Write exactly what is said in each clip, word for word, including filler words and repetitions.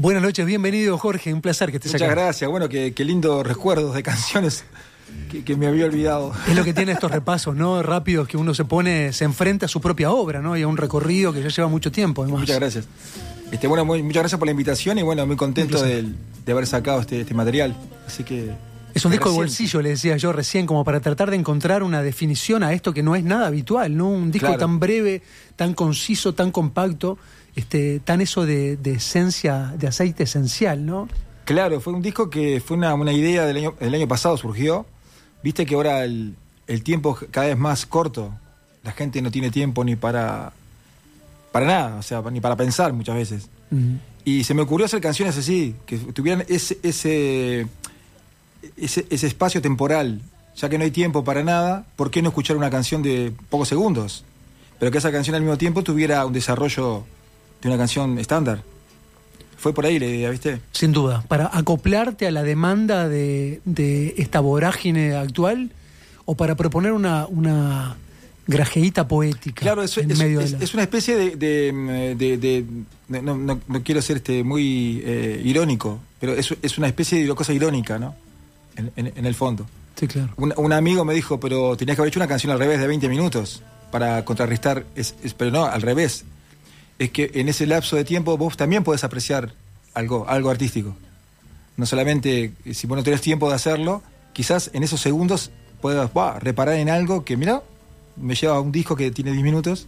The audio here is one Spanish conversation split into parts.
Buenas noches, bienvenido Jorge, un placer que estés Muchas acá. Muchas gracias, bueno, qué, qué lindos recuerdos de canciones que, que me había olvidado. Es lo que tiene estos repasos, ¿no? Rápidos, que uno se pone, se enfrenta a su propia obra, ¿no? Y a un recorrido que ya lleva mucho tiempo, además. Muchas gracias. Este, bueno, muy, muchas gracias por la invitación y bueno, muy contento de, de haber sacado este, este material. Así que... Es un disco recién. de bolsillo, le decía yo recién, como para tratar de encontrar una definición a esto que no es nada habitual, ¿no? Un disco Claro. tan breve, tan conciso, tan compacto, este, tan eso de, de esencia, de aceite esencial, ¿no? Claro, fue un disco que fue una, una idea del año, el año pasado, surgió. Viste que ahora el, el tiempo cada vez más corto. La gente no tiene tiempo ni para, para nada, o sea, ni para pensar muchas veces. Uh-huh. Y se me ocurrió hacer canciones así, que tuvieran ese... ese Ese, ese espacio temporal, ya que no hay tiempo para nada, ¿por qué no escuchar una canción de pocos segundos? Pero que esa canción al mismo tiempo tuviera un desarrollo de una canción estándar. Fue por ahí la idea, ¿viste? Sin duda, para acoplarte a la demanda de, de esta vorágine actual o para proponer una, una grajeíta poética. Claro, eso, en es, medio es, de la... es una especie de... de, de, de, de no, no, no quiero ser este muy eh, irónico, pero es, es una especie de cosa irónica, ¿no? En, en, en el fondo. Sí, claro. Un, un amigo me dijo, pero tenías que haber hecho una canción al revés de veinte minutos para contrarrestar, es, es, pero no, al revés. Es que en ese lapso de tiempo vos también podés apreciar algo, algo artístico. No solamente, si vos no tenés tiempo de hacerlo, quizás en esos segundos puedas bah, reparar en algo que, mirá, me lleva a un disco que tiene diez minutos.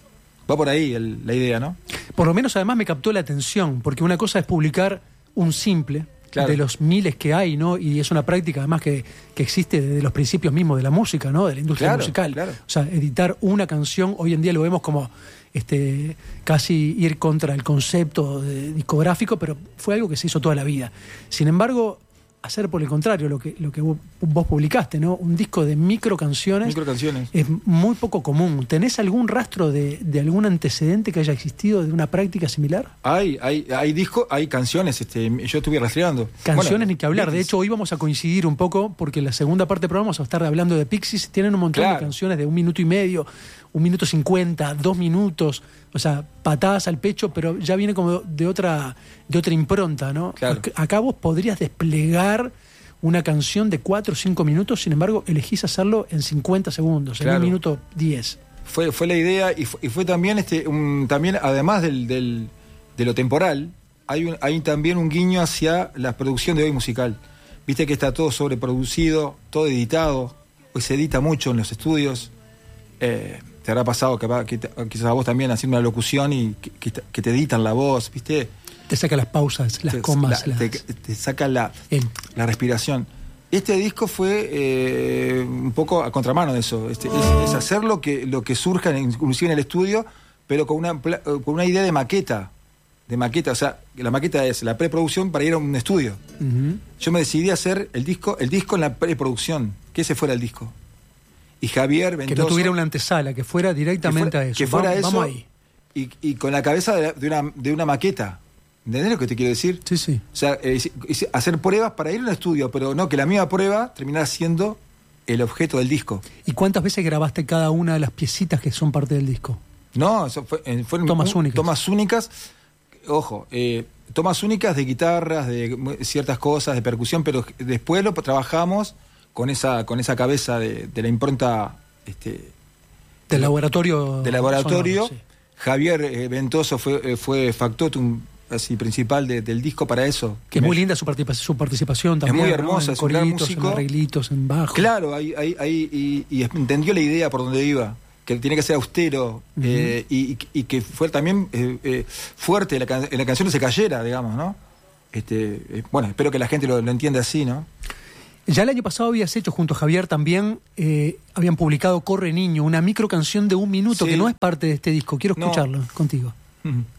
Va por ahí el, la idea, ¿no? Por lo menos además me captó la atención, porque una cosa es publicar un simple... Claro. De los miles que hay, ¿no? Y es una práctica además que, que existe desde los principios mismos de la música, ¿no? De la industria claro, musical. Claro. O sea, editar una canción, hoy en día lo vemos como este casi ir contra el concepto de discográfico, pero fue algo que se hizo toda la vida. Sin embargo, hacer por el contrario lo que, lo que vos, vos publicaste, ¿no? Un disco de micro canciones, micro canciones es muy poco común. ¿Tenés algún rastro de, de algún antecedente que haya existido de una práctica similar? Hay, hay, hay discos, hay canciones, este, yo estuve rastreando. Canciones bueno, ni que hablar, Pixies. De hecho hoy vamos a coincidir un poco, porque en la segunda parte del programa vamos a estar hablando de Pixies, tienen un montón claro. de canciones de un minuto y medio, un minuto cincuenta, dos minutos, o sea, patadas al pecho, pero ya viene como de otra, de otra impronta, ¿no? Claro. Acá vos podrías desplegar una canción de cuatro o cinco minutos, sin embargo, elegís hacerlo en cincuenta segundos, claro. en un minuto diez. Fue, fue la idea, y fue, y fue también, este, un, también además del, del, de lo temporal, hay, un, hay también un guiño hacia la producción de hoy musical. Viste que está todo sobreproducido, todo editado, hoy se edita mucho en los estudios. Eh, te habrá pasado que, que quizás a vos también haciendo una locución y que, que, que te editan la voz, ¿viste? Te saca las pausas, las te, comas. La, las... Te, te saca la, la respiración. Este disco fue eh, un poco a contramano de eso. Este, es, es hacer lo que, lo que surja, inclusive en el estudio, pero con una, con una idea de maqueta. De maqueta, o sea, la maqueta es la preproducción para ir a un estudio. Uh-huh. Yo me decidí a hacer el disco, el disco en la preproducción, que ese fuera el disco. Y Javier Ventoso, que no tuviera una antesala, que fuera directamente que fuera, a eso. Que fuera vamos, eso vamos ahí. Y, y con la cabeza de, de, una, de una maqueta. ¿Entendés lo que te quiero decir? Sí, sí. O sea, eh, hacer pruebas para ir a un estudio, pero no que la misma prueba terminara siendo el objeto del disco. ¿Y cuántas veces grabaste cada una de las piecitas que son parte del disco? No, eso fue, eh, fueron tomas un, únicas. Tomas únicas, ojo, eh, tomas únicas de guitarras, de ciertas cosas, de percusión, pero después lo trabajamos con esa, con esa cabeza de, de la impronta este, del laboratorio. Del laboratorio. Sonoro, sí. Javier eh, Ventoso fue, fue factotum así principal de, del disco para eso. Que es muy linda su, participa- su participación también. Es muy hermosa, ¿no? En es un gran coritos, músico. En arreglitos, en bajo. Claro, ahí, ahí, ahí, y, y entendió la idea por donde iba, que tiene que ser austero, uh-huh. eh, y, y que fue también eh, eh, fuerte, la, can- la canción no se cayera, digamos, ¿no? Este, eh, bueno, espero que la gente lo, lo entienda así, ¿no? Ya el año pasado habías hecho junto a Javier también, eh, habían publicado Corre Niño, una micro canción de un minuto, sí. Que no es parte de este disco. Quiero escucharlo no. contigo. Uh-huh.